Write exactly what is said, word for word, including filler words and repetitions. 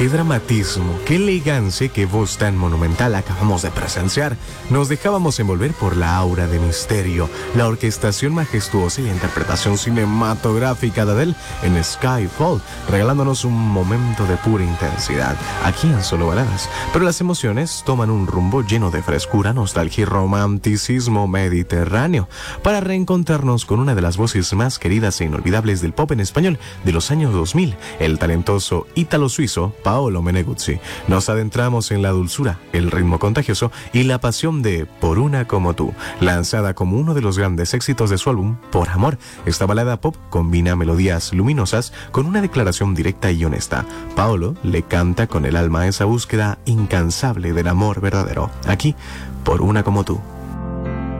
Qué dramatismo, qué elegancia, qué voz tan monumental acabamos de presenciar. Nos dejábamos envolver por la aura de misterio, la orquestación majestuosa y la interpretación cinematográfica de Adele en Skyfall, regalándonos un momento de pura intensidad, aquí en Solo Baladas. Pero las emociones toman un rumbo lleno de frescura, nostalgia y romanticismo mediterráneo, para reencontrarnos con una de las voces más queridas e inolvidables del pop en español de los años dos mil, el talentoso ítalo-suizo Paolo Meneguzzi. Nos adentramos en la dulzura, el ritmo contagioso y la pasión de Por una como tú, lanzada como uno de los grandes éxitos de su álbum Por Amor. Esta balada pop combina melodías luminosas con una declaración directa y honesta. Paolo le canta con el alma esa búsqueda incansable del amor verdadero. Aquí, Por una como tú.